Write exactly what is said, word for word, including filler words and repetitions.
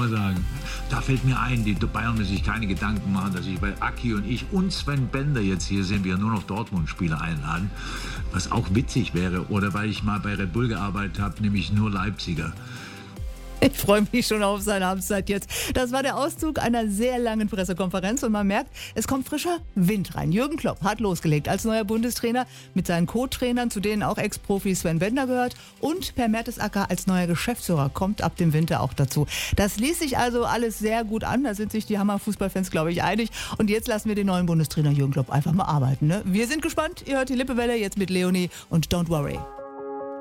mal sagen. Da fällt mir ein, die Bayern müssen sich keine Gedanken machen, dass ich bei Aki und ich und Sven Bender jetzt hier sind, wir nur noch Dortmund-Spieler einladen, was auch witzig wäre. Oder weil ich mal bei Red Bull gearbeitet habe, nämlich nur Leipziger. Ich freue mich schon auf seine Amtszeit jetzt. Das war der Auszug einer sehr langen Pressekonferenz und man merkt, es kommt frischer Wind rein. Jürgen Klopp hat losgelegt als neuer Bundestrainer mit seinen Co-Trainern, zu denen auch Ex-Profi Sven Bender gehört, und Per Mertesacker als neuer Geschäftsführer kommt ab dem Winter auch dazu. Das ließ sich also alles sehr gut an, da sind sich die Hammer-Fußballfans, glaube ich, einig. Und jetzt lassen wir den neuen Bundestrainer Jürgen Klopp einfach mal arbeiten. Ne? Wir sind gespannt, ihr hört die Lippewelle jetzt mit Leonie und Don't Worry.